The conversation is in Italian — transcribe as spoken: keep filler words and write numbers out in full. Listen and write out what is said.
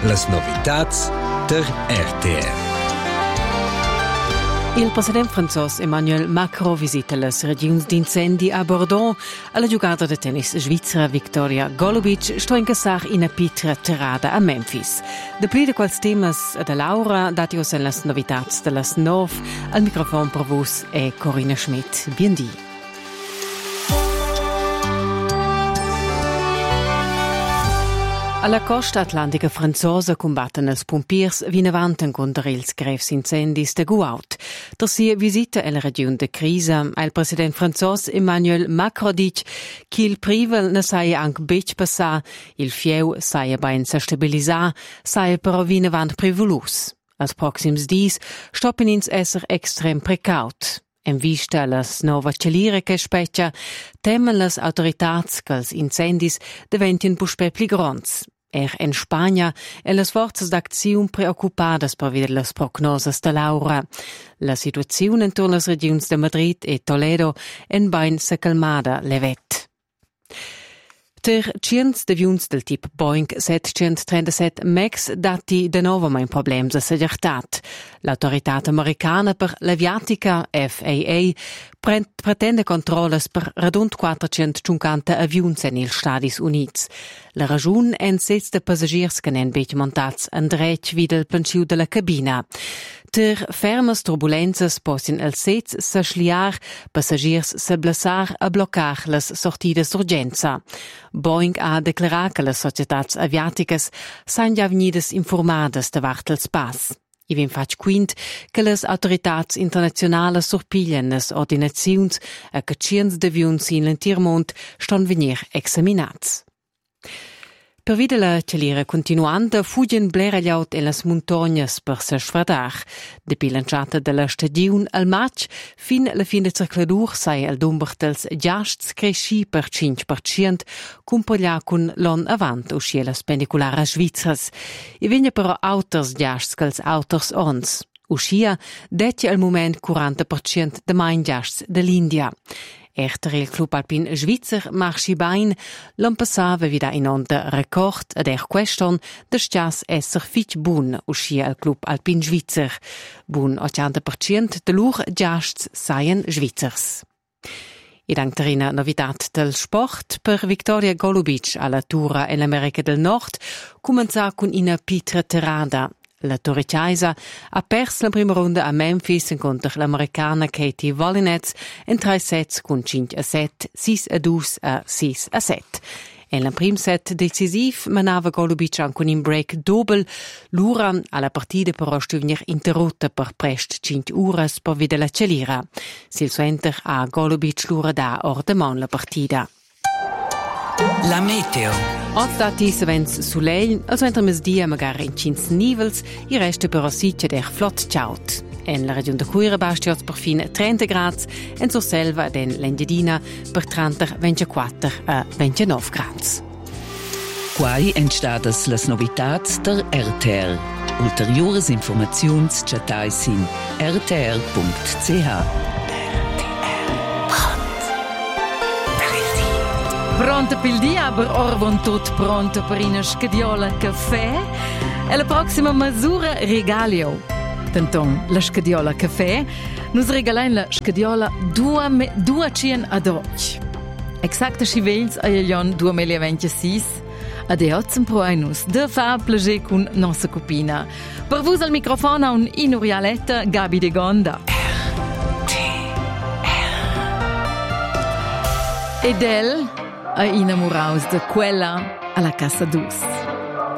Las novitats der R T R. Il president francès Emmanuel Macron visita le regioni d'incendi a Bordeaux. Alla giocata di tennis svizzera Victoria Golubic sto in casar in a pitra terrada a Memphis. De pli de quals temas de Laura datios en las novitats de las nov. Al microfon per vos è Corinna Schmidt. Biendi. Alla costa atlantica franzosa combattono i pompiers vinavanten contro ils greves incendis de Gouaut. Der sia visita alla regione de crisa, il president francès Emmanuel Macron dice che il privel ne saia anche bec passà, il fieu saia ben sa stabilisà, saia però vinavant privolus. Als proxims dis stoppen ins esser extrem precaut. En vista las nova celire che speccia, temen las autoritats che els incendis diventien puspè pli gronds. Er en Spagna e las forzas d'acziun preoccupadas per videre las prognosas de Laura. La situazione intorno las regions de Madrid e Toledo en bain se calmada levet. Ter cients d'avions del tip Boeing setcentotrentaset Max dati de novo mai problems de seguretat. L'autoritat americana per l'aviatica F A A pretende controlles per radund quattrocentocinquanta avions en ils Stadis Units. La ragiun en sets de passagiers che nen bec montats en dretg videl pensiu de la cabina. Ter fermes turbulenzas possin els sets se schliar, passagiers se blessar a bloccar las sortides d'urgenza. Boeing ha declarat que les societats aviaticas sain ja venidas informadas de vart els pas. I vin faig quint che les autoritats internazionales surpiglian les ordinaziuns a che cients d'avions in l'entirmont ston venir examinats. Per vide la celira continuanta fugien bleragliaut e las montognas per se sfradar. De bilanciata de la stadiun al match fin la fin de circladur sai al dumber dels giasts cresci per cinque per cento cumpaglia cun l'on avant uscia las pendicularas svizzers. I vegna però auters giasts che els auters ons. Uscia detja al moment quaranta per cento de main giasts de l'India. Erter il club alpin svizzer Marchi Bain l'an passava vida in onda record ad er question de stas esser fitch bun uscia al club alpin svizzer. Bun ottanta per cento de lur giasts saien svizzers. Ed anterina novitat del sport per Victoria Golubic alla Tura en America del Nord comenza con una pitra terrada. La Torricaisa ha perso la prima ronda a Memphis contro l'americana Katie Volinets in tre sets con cinque a sette, sei a due a sei a sette. En la prim set decisiv manava Golubic anche un break double. L'ura alla partita però stuvnir interrotta per prest cinque uras per vedere la celira. Sil suenter a Golubic l'ura da ordemon la partita. La meteo. Oggi dati se vens suleil, also entro mesdia magari in cins nivels, i reste però sitja der flott ciaut. En la regione de Cuira bastiots per fin trenta gradi, en sur selva den l'Engiadina per trenta ventiquattro a ventinove gradi. Quai entstadas las novitats der R T R. Ulteriores informaziuns chatais in r t r punct c h. Pronto per il dia, per orvon tutto pronto per una scadiola caffè e la prossima misura regalio. Tanton, la scadiola caffè, nos regalen la scadiola due duecento ad oggi. Exacte scivels a Ion duemilaventisei, ad eotzen pro einus, de fa plager con nostra copina. Per vos al microfono un inurialetta Gabi de Gonda. Ed el a inamoraus de quella alla Casa Dus.